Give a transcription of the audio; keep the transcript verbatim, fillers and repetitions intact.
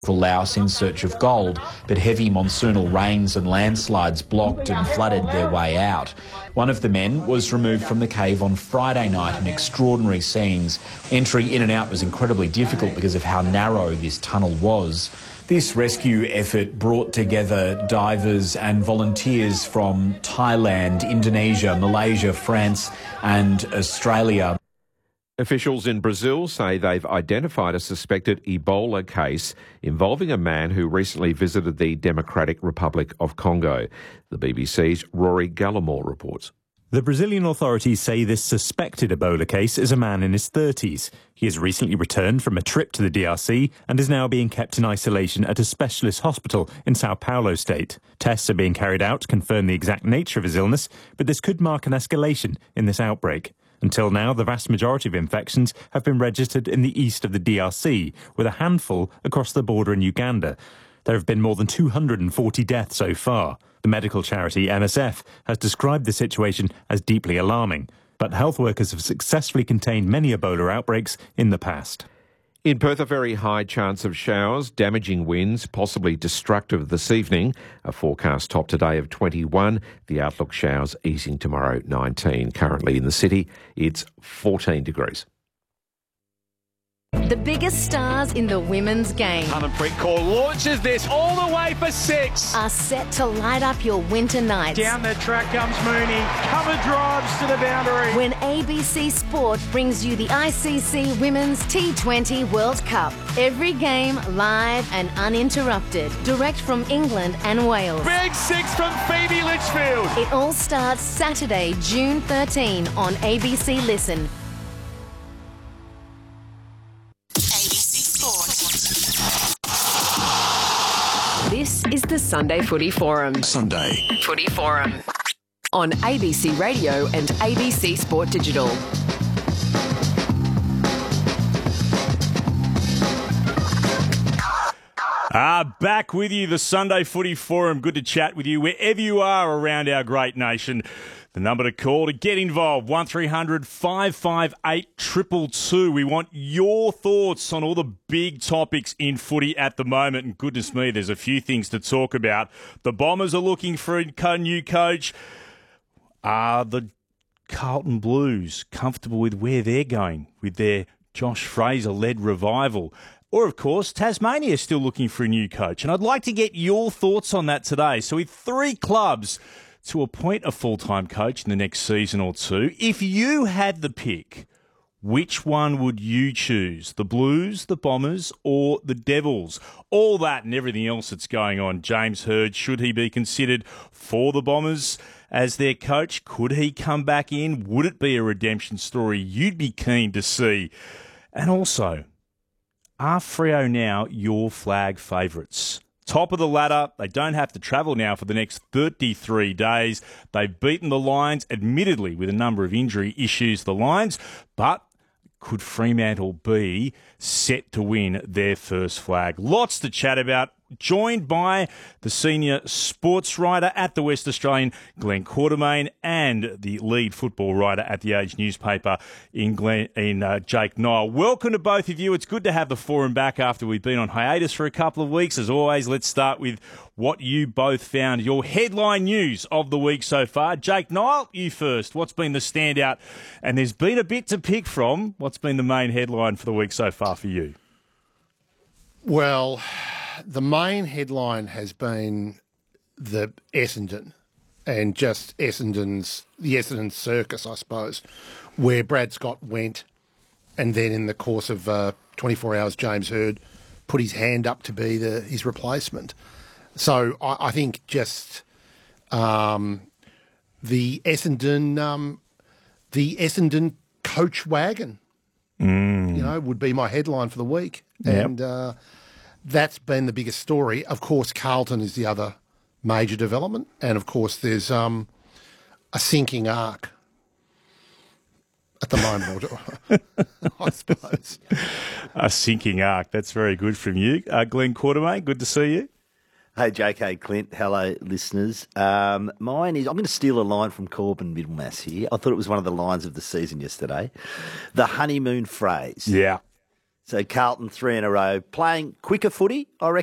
for Laos in search of gold, but heavy monsoonal rains and landslides blocked and flooded their way out. One of the men was removed from the cave on Friday night in extraordinary scenes. Entry in and out was incredibly difficult because of how narrow this tunnel was. This rescue effort brought together divers and volunteers from Thailand, Indonesia, Malaysia, France and Australia. Officials in Brazil say they've identified a suspected Ebola case involving a man who recently visited the Democratic Republic of Congo. The B B C's Rory Gallimore reports. The Brazilian authorities say this suspected Ebola case is a man in his thirties. He has recently returned from a trip to the D R C and is now being kept in isolation at a specialist hospital in Sao Paulo state. Tests are being carried out to confirm the exact nature of his illness, but this could mark an escalation in this outbreak. Until now, the vast majority of infections have been registered in the east of the D R C, with a handful across the border in Uganda. There have been more than two hundred forty deaths so far. The medical charity M S F has described the situation as deeply alarming, but health workers have successfully contained many Ebola outbreaks in the past. In Perth, a very high chance of showers, damaging winds, possibly destructive this evening. A forecast top today of twenty-one. The outlook showers easing tomorrow, nineteen. Currently in the city, it's fourteen degrees. The biggest stars in the women's game Harmanpreet Kaur launches this all the way for six. are set to light up your winter nights. Down the track comes Mooney. Cover drives to the boundary. When A B C Sport brings you the I C C Women's T twenty World Cup. Every game live and uninterrupted. Direct from England and Wales. Big six from Phoebe Litchfield. It all starts Saturday, June thirteenth on A B C Listen. This is the Sunday Footy Forum. Sunday Footy Forum. On A B C Radio and A B C Sport Digital. Ah, back with you, the Sunday Footy Forum. Good to chat with you wherever you are around our great nation. The number to call to get involved, one three hundred five five eight two two two. We want your thoughts on all the big topics in footy at the moment. And goodness me, there's a few things to talk about. The Bombers are looking for a new coach. Are the Carlton Blues comfortable with where they're going with their Josh Fraser-led revival? Or, of course, Tasmania is still looking for a new coach. And I'd like to get your thoughts on that today. So with three clubs to appoint a full-time coach in the next season or two, if you had the pick, which one would you choose? The Blues, the Bombers, or the Devils? All that and everything else that's going on. James Hird, should he be considered for the Bombers as their coach? Could he come back in? Would it be a redemption story you'd be keen to see? And also, are Freo now your flag favourites? Top of the ladder, they don't have to travel now for the next thirty-three days. They've beaten the Lions, admittedly with a number of injury issues, the Lions, but could Fremantle be set to win their first flag? Lots to chat about. Joined by the senior sports writer at the West Australian, Glenn Quartermain, and the lead football writer at the Age newspaper in, Glenn, in uh, Jake Niall. Welcome to both of you. It's good to have the forum back after we've been on hiatus for a couple of weeks. As always, let's start with what you both found your headline news of the week so far. Jake Niall, you first. What's been the standout? And there's been a bit to pick from. What's been the main headline for the week so far for you? Well, the main headline has been the Essendon and just Essendon's, the Essendon circus, I suppose, where Brad Scott went and then in the course of uh, twenty-four hours, James Hird put his hand up to be the, his replacement. So I, I think just um, the Essendon, um, the Essendon coach wagon, mm. you know, would be my headline for the week. Yep. And uh, that's been the biggest story. Of course, Carlton is the other major development. And, of course, there's um, a sinking ark at the moment, I suppose. A sinking ark. That's very good from you. Uh, Glenn Quartermain, good to see you. Hey, J K Clint. Hello, listeners. Um, mine is, I'm going to steal a line from Corbin Middlemass here. I thought it was one of the lines of the season yesterday. The honeymoon phrase. Yeah. So Carlton three in a row. Playing quicker footy, I reckon.